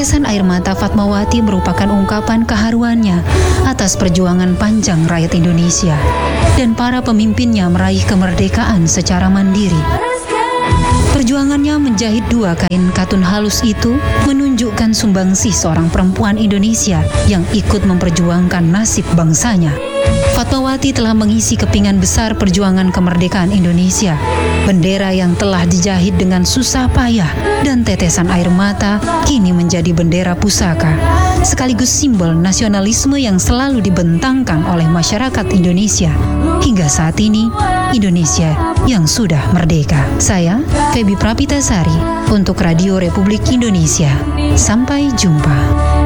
Tetesan air mata Fatmawati merupakan ungkapan keharuannya atas perjuangan panjang rakyat Indonesia dan para pemimpinnya meraih kemerdekaan secara mandiri. Perjuangannya menjahit 2 kain katun halus itu menunjukkan sumbangsih seorang perempuan Indonesia yang ikut memperjuangkan nasib bangsanya. Fatmawati telah mengisi kepingan besar perjuangan kemerdekaan Indonesia. Bendera yang telah dijahit dengan susah payah dan tetesan air mata kini menjadi bendera pusaka, sekaligus simbol nasionalisme yang selalu dibentangkan oleh masyarakat Indonesia. Hingga saat ini, Indonesia yang sudah merdeka. Saya, Febi Prapitasari, untuk Radio Republik Indonesia. Sampai jumpa.